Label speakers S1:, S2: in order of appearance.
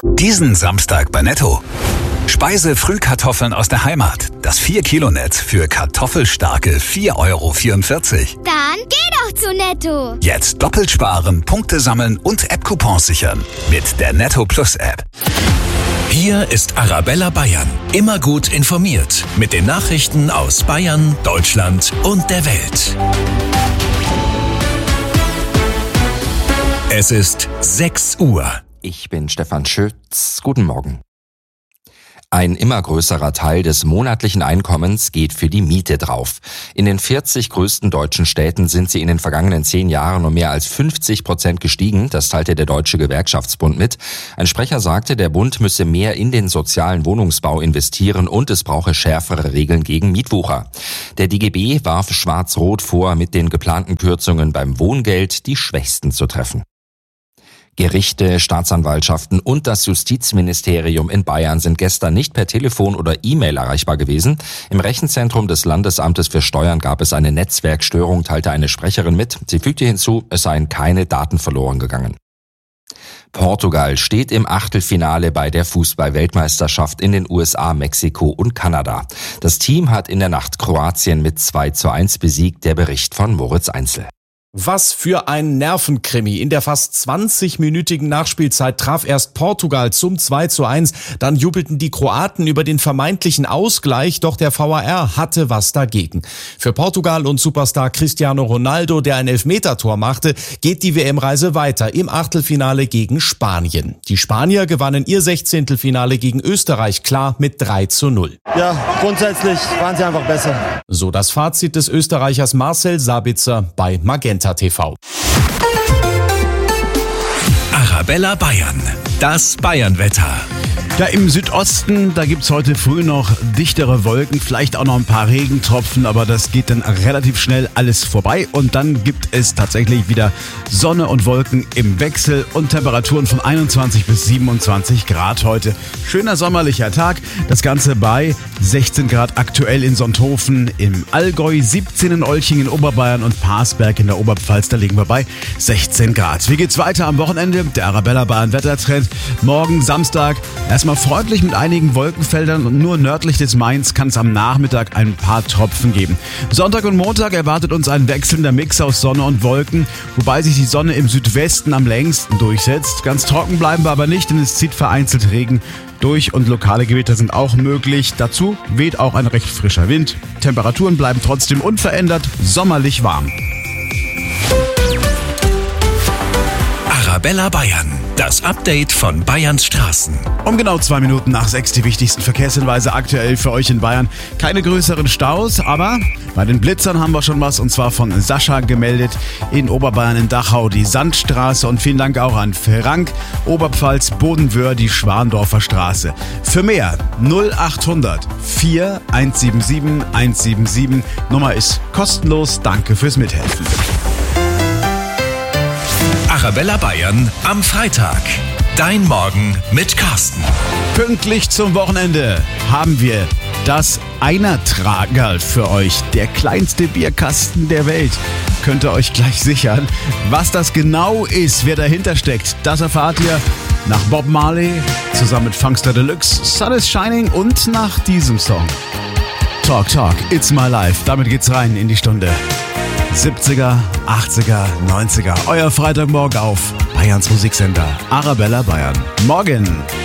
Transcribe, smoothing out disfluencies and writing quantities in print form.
S1: Diesen Samstag bei Netto. Speise-Frühkartoffeln aus der Heimat. Das 4-Kilo-Netz für kartoffelstarke 4,44 €.
S2: Dann geh doch zu Netto.
S1: Jetzt doppelt sparen, Punkte sammeln und App-Coupons sichern. Mit der Netto Plus App.
S3: Hier ist Arabella Bayern. Immer gut informiert. Mit den Nachrichten aus Bayern, Deutschland und der Welt. Es ist 6 Uhr.
S4: Ich bin Stefan Schütz. Guten Morgen. Ein immer größerer Teil des monatlichen Einkommens geht für die Miete drauf. In den 40 größten deutschen Städten sind sie in den vergangenen 10 Jahren um mehr als 50% gestiegen. Das teilte der Deutsche Gewerkschaftsbund mit. Ein Sprecher sagte, der Bund müsse mehr in den sozialen Wohnungsbau investieren und es brauche schärfere Regeln gegen Mietwucher. Der DGB warf Schwarz-Rot vor, mit den geplanten Kürzungen beim Wohngeld die Schwächsten zu treffen. Gerichte, Staatsanwaltschaften und das Justizministerium in Bayern sind gestern nicht per Telefon oder E-Mail erreichbar gewesen. Im Rechenzentrum des Landesamtes für Steuern gab es eine Netzwerkstörung, teilte eine Sprecherin mit. Sie fügte hinzu, es seien keine Daten verloren gegangen. Portugal steht im Achtelfinale bei der Fußball-Weltmeisterschaft in den USA, Mexiko und Kanada. Das Team hat in der Nacht Kroatien mit 2:1 besiegt, der Bericht von Moritz Einzel.
S5: Was für ein Nervenkrimi. In der fast 20-minütigen Nachspielzeit traf erst Portugal zum 2:1. Dann jubelten die Kroaten über den vermeintlichen Ausgleich, doch der VAR hatte was dagegen. Für Portugal und Superstar Cristiano Ronaldo, der ein Elfmetertor machte, geht die WM-Reise weiter im Achtelfinale gegen Spanien. Die Spanier gewannen ihr 16. gegen Österreich klar mit 3:0.
S6: Ja, grundsätzlich waren sie einfach besser.
S5: So das Fazit des Österreichers Marcel Sabitzer bei Magenta TV.
S3: Arabella Bayern. Das Bayernwetter.
S7: Ja, im Südosten, da gibt's heute früh noch dichtere Wolken, vielleicht auch noch ein paar Regentropfen, aber das geht dann relativ schnell alles vorbei und dann gibt es tatsächlich wieder Sonne und Wolken im Wechsel und Temperaturen von 21 bis 27 Grad heute. Schöner sommerlicher Tag, das Ganze bei 16 Grad aktuell in Sonthofen im Allgäu, 17 in Olching in Oberbayern und Parsberg in der Oberpfalz, da liegen wir bei 16 Grad. Wie geht's weiter am Wochenende? Der Arabella Bayern Wettertrend. Morgen Samstag erstmal freundlich mit einigen Wolkenfeldern und nur nördlich des Mains kann es am Nachmittag ein paar Tropfen geben. Sonntag und Montag erwartet uns ein wechselnder Mix aus Sonne und Wolken, wobei sich die Sonne im Südwesten am längsten durchsetzt. Ganz trocken bleiben wir aber nicht, denn es zieht vereinzelt Regen durch und lokale Gewitter sind auch möglich. Dazu weht auch ein recht frischer Wind. Temperaturen bleiben trotzdem unverändert, sommerlich warm.
S3: Arabella Bayern. Das Update von Bayerns Straßen.
S7: Um genau 2 Minuten nach 6 die wichtigsten Verkehrshinweise aktuell für euch in Bayern. Keine größeren Staus, aber bei den Blitzern haben wir schon was und zwar von Sascha gemeldet in Oberbayern in Dachau die Sandstraße und vielen Dank auch an Frank, Oberpfalz, Bodenwöhr, die Schwandorfer Straße. Für mehr 0800 4 177 177. Nummer ist kostenlos. Danke fürs Mithelfen.
S3: Arabella Bayern am Freitag. Dein Morgen mit Carsten.
S7: Pünktlich zum Wochenende haben wir das Einertragerl für euch. Der kleinste Bierkasten der Welt. Könnt ihr euch gleich sichern. Was das genau ist, wer dahinter steckt, das erfahrt ihr nach Bob Marley, zusammen mit Funkster Deluxe, Sun is Shining und nach diesem Song. Talk, Talk, It's My Life. Damit geht's rein in die Stunde. 70er, 80er, 90er. Euer Freitagmorgen auf Bayerns Musiksender Arabella Bayern. Morgen.